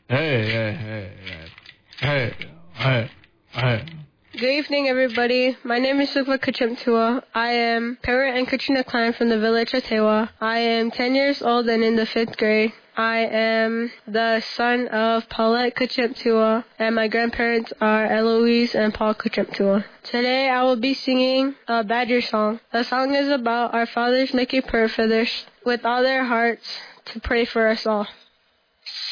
Hey. Good evening, everybody. My name is Sukva Kachimtua. I am Parrot and Katrina Klein from the village of Tewa. I am 10 years old and in the 5th grade. I am the son of Paulette Kachimtua, and my grandparents are Eloise and Paul Kachimtua. Today I will be singing a Badger song. The song is about our fathers making prayer for others with all their hearts to pray for us all.